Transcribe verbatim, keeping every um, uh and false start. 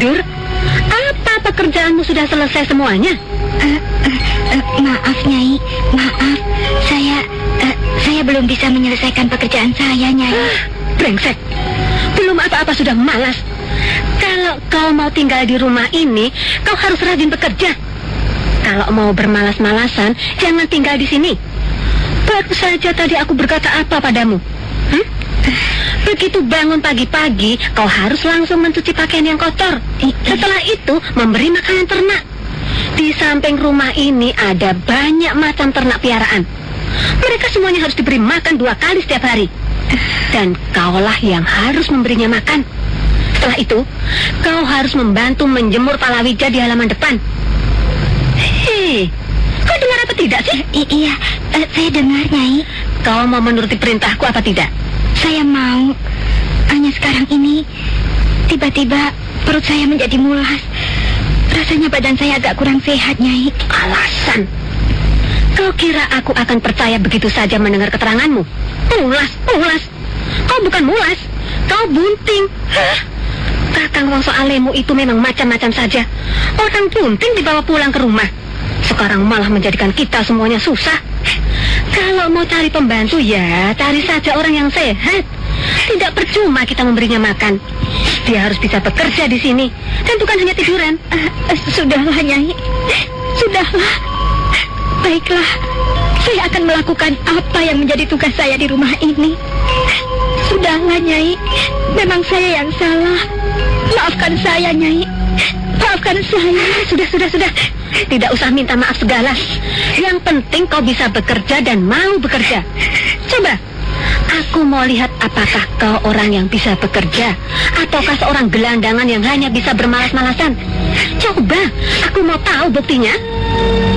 tidur? Apa pekerjaanmu sudah selesai semuanya? Uh, uh, uh, maaf, Nyai. Maaf, saya uh, saya belum bisa menyelesaikan pekerjaan saya, Nyai. Ah, brengsek. Belum apa-apa sudah malas. Kalau kau mau tinggal di rumah ini, kau harus rajin bekerja. Kalau mau bermalas-malasan, jangan tinggal di sini. Baru saja tadi aku berkata apa padamu? Hmm? Begitu bangun pagi-pagi, kau harus langsung mencuci pakaian yang kotor. Setelah itu, memberi makanan ternak. Di samping rumah ini ada banyak macam ternak piaraan. Mereka semuanya harus diberi makan dua kali setiap hari. Dan kaulah yang harus memberinya makan. Setelah itu, kau harus membantu menjemur palawija di halaman depan. Hei, kau dengar apa tidak sih? I iya, uh, saya dengar, Nyai. Kau mau menuruti perintahku apa tidak? Saya mau. Hanya sekarang ini, tiba-tiba perut saya menjadi mulas. Rasanya badan saya agak kurang sehat, Nyai. Alasan? Kau kira aku akan percaya begitu saja mendengar keteranganmu? Mulas, mulas. Kau bukan mulas, kau bunting. Hah? Kakang Wongso Alemu itu memang macam-macam saja. Orang bunting dibawa pulang ke rumah. Sekarang malah menjadikan kita semuanya susah. Kalau mau cari pembantu ya, cari saja orang yang sehat. Tidak percuma kita memberinya makan. Dia harus bisa bekerja di sini dan bukan hanya tiduran. Uh, uh, sudahlah, Nyai. Sudahlah. Baiklah, saya akan melakukan apa yang menjadi tugas saya di rumah ini. Sudahlah, Nyai. Memang saya yang salah. Maafkan saya, Nyai. Maafkan saya. Sudah, sudah, sudah. Tidak usah minta maaf segala. Yang penting kau bisa bekerja dan mau bekerja. Coba, aku mau lihat apakah kau orang yang bisa bekerja ataukah seorang gelandangan yang hanya bisa bermalas-malasan. Coba, aku mau tahu buktinya.